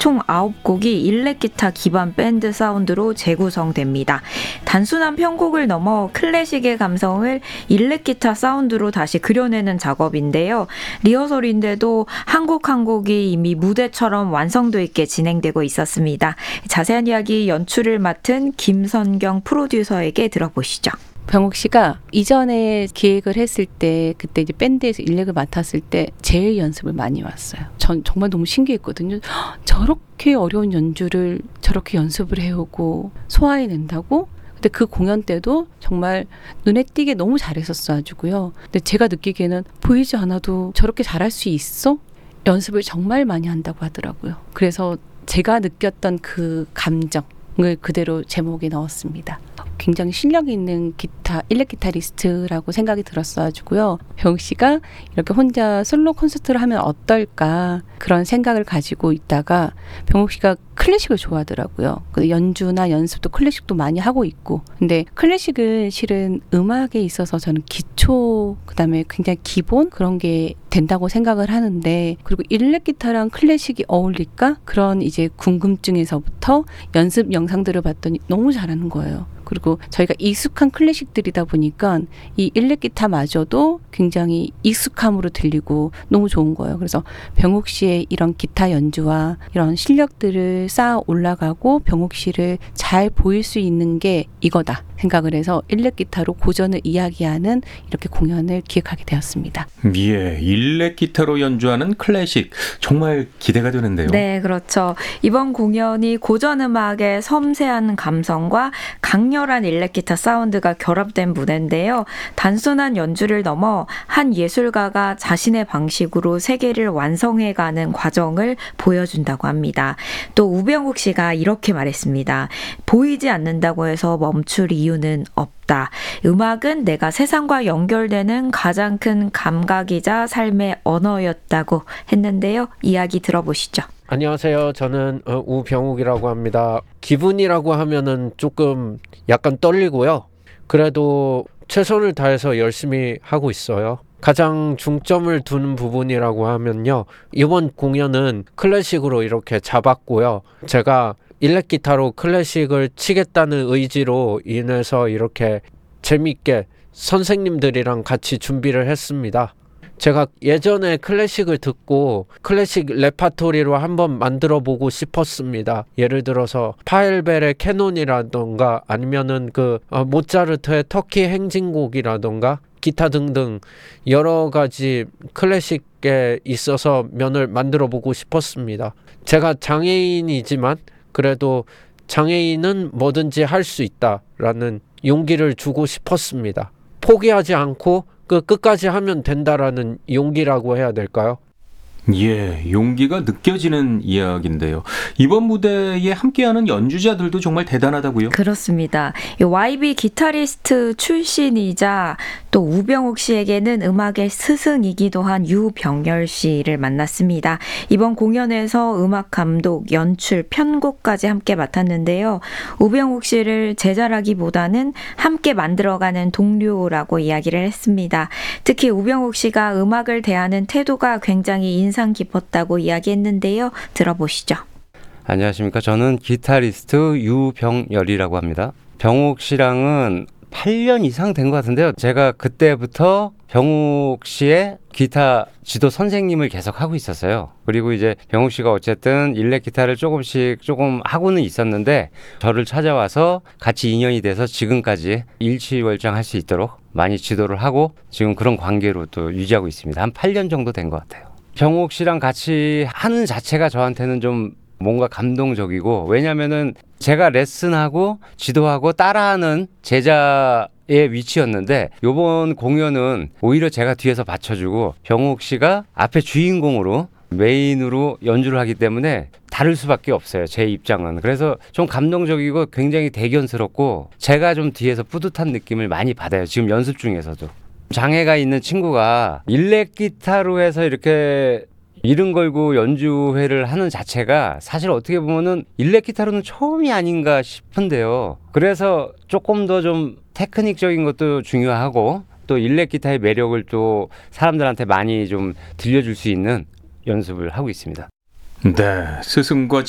총 9곡이 일렉기타 기반 밴드 사운드로 재구성됩니다. 단순한 편곡을 넘어 클래식의 감성을 일렉기타 사운드로 다시 그려내는 작업인데요. 리허설인데도 한 곡 한 곡이 이미 무대처럼 완성도 있게 진행되고 있었습니다. 자세한 이야기 연출을 맡은 김선경 프로듀서에게 들어보시죠. 병욱 씨가 이전에 기획을 했을 때 그때 이제 밴드에서 일렉을 맡았을 때 제일 연습을 많이 왔어요. 전 정말 너무 신기했거든요. 저렇게 어려운 연주를 저렇게 연습을 해오고 소화해낸다고? 근데 그 공연 때도 정말 눈에 띄게 너무 잘했었어가지고요. 근데 제가 느끼기에는 보이지 않아도 저렇게 잘할 수 있어? 연습을 정말 많이 한다고 하더라고요. 그래서 제가 느꼈던 그 감정을 그대로 제목에 넣었습니다. 굉장히 실력 있는 일렉 기타리스트라고 생각이 들었어가지고요. 병욱 씨가 이렇게 혼자 솔로 콘서트를 하면 어떨까 그런 생각을 가지고 있다가 병욱 씨가 클래식을 좋아하더라고요. 연주나 연습도 클래식도 많이 하고 있고, 근데 클래식은 실은 음악에 있어서 저는 기초, 그다음에 굉장히 기본 그런 게 된다고 생각을 하는데, 그리고 일렉 기타랑 클래식이 어울릴까? 그런 이제 궁금증에서부터 연습 영상들을 봤더니 너무 잘하는 거예요. 그리고 저희가 익숙한 클래식들이다 보니까 이 일렉 기타마저도 굉장히 익숙함으로 들리고 너무 좋은 거예요. 그래서 병욱 씨의 이런 기타 연주와 이런 실력들을 쌓아 올라가고 병욱 씨를 잘 보일 수 있는 게 이거다 생각을 해서 일렉 기타로 고전을 이야기하는 이렇게 공연을 기획하게 되었습니다. 예, 일렉 기타로 연주하는 클래식 정말 기대가 되는데요. 네, 그렇죠. 이번 공연이 고전 음악의 섬세한 감성과 강렬한 일렉 기타 사운드가 결합된 무대인데요. 단순한 연주를 넘어 한 예술가가 자신의 방식으로 세계를 완성해가는 과정을 보여준다고 합니다. 또 우병욱 씨가 이렇게 말했습니다. 보이지 않는다고 해서 멈출 이유는 없다. 음악은 내가 세상과 연결되는 가장 큰 감각이자 삶의 언어였다고 했는데요. 이야기 들어보시죠. 안녕하세요. 저는 우병욱이라고 합니다. 기분이라고 하면은 조금 약간 떨리고요. 그래도 최선을 다해서 열심히 하고 있어요. 가장 중점을 두는 부분이라고 하면요. 이번 공연은 클래식으로 이렇게 잡았고요. 제가 일렉 기타로 클래식을 치겠다는 의지로 인해서 이렇게 재미있게 선생님들이랑 같이 준비를 했습니다. 제가 예전에 클래식을 듣고 클래식 레파토리로 한번 만들어 보고 싶었습니다. 예를 들어서 파엘벨의 캐논이라던가 아니면은 모차르트의 터키 행진곡이라던가 기타 등등 여러 가지 클래식에 있어서 면을 만들어 보고 싶었습니다. 제가 장애인이지만 그래도 장애인은 뭐든지 할 수 있다라는 용기를 주고 싶었습니다. 포기하지 않고 끝까지 하면 된다라는 용기라고 해야 될까요? 예, 용기가 느껴지는 이야기인데요. 이번 무대에 함께하는 연주자들도 정말 대단하다고요? 그렇습니다. YB 기타리스트 출신이자 또 우병욱 씨에게는 음악의 스승이기도 한 유병열 씨를 만났습니다. 이번 공연에서 음악 감독, 연출, 편곡까지 함께 맡았는데요. 우병욱 씨를 제자라기보다는 함께 만들어가는 동료라고 이야기를 했습니다. 특히 우병욱 씨가 음악을 대하는 태도가 굉장히 인상 깊었다고 이야기했는데요. 들어보시죠. 안녕하십니까. 저는 기타리스트 유병열이라고 합니다. 병욱 씨랑은 8년 이상 된 것 같은데요. 제가 그때부터 병욱 씨의 기타 지도 선생님을 계속 하고 있었어요. 그리고 이제 병욱 씨가 어쨌든 일렉 기타를 조금 하고는 있었는데 저를 찾아와서 같이 인연이 돼서 지금까지 일취월장할 수 있도록 많이 지도를 하고 지금 그런 관계로 또 유지하고 있습니다. 한 8년 정도 된 것 같아요. 병욱 씨랑 같이 하는 자체가 저한테는 좀 뭔가 감동적이고, 왜냐면은 제가 레슨하고 지도하고 따라하는 제자의 위치였는데 이번 공연은 오히려 제가 뒤에서 받쳐주고 병욱 씨가 앞에 주인공으로 메인으로 연주를 하기 때문에 다를 수밖에 없어요. 제 입장은. 그래서 좀 감동적이고 굉장히 대견스럽고 제가 좀 뒤에서 뿌듯한 느낌을 많이 받아요. 지금 연습 중에서도. 장애가 있는 친구가 일렉 기타로 해서 이렇게 이름 걸고 연주회를 하는 자체가 사실 어떻게 보면은 일렉 기타로는 처음이 아닌가 싶은데요. 그래서 조금 더 좀 테크닉적인 것도 중요하고 또 일렉 기타의 매력을 또 사람들한테 많이 좀 들려줄 수 있는 연습을 하고 있습니다. 네, 스승과